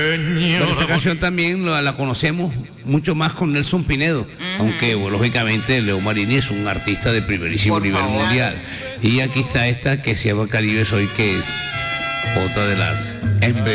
Pero esta canción también la conocemos mucho más con Nelson Pinedo, aunque lógicamente Leo Marini es un artista de primerísimo nivel mundial. Y aquí está esta que se llama Caribe Soy, que es otra de las